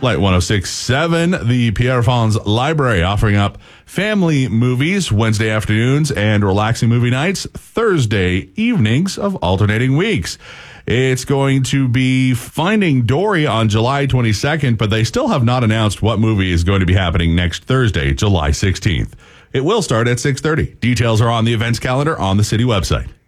Light 106.7, the Pierre Fons Library offering up family movies Wednesday afternoons and relaxing movie nights Thursday evenings of alternating weeks. It's going to be Finding Dory on July 22nd, but they still have not announced what movie is going to be happening next Thursday, July 16th. It will start at 6:30. Details are on the events calendar on the city website.